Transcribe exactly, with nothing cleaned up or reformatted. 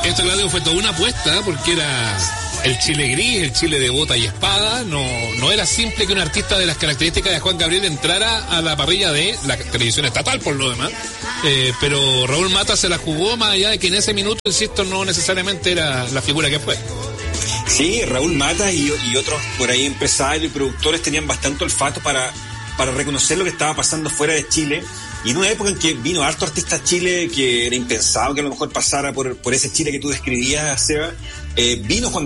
Esto, Claudio, fue toda una apuesta, porque era el Chile gris, el Chile de bota y espada. No, no era simple que un artista de las características de Juan Gabriel entrara a la parrilla de la televisión estatal, por lo demás. Eh, pero Raúl Mata se la jugó, más allá de que en ese minuto, insisto, no necesariamente era la figura que fue. Sí, Raúl Mata y, y otros por ahí empresarios y productores tenían bastante olfato para, para reconocer lo que estaba pasando fuera de Chile. Y en una época en que vino harto artista a Chile, que era impensado que a lo mejor pasara por, por ese Chile que tú describías, Seba, eh, vino Juan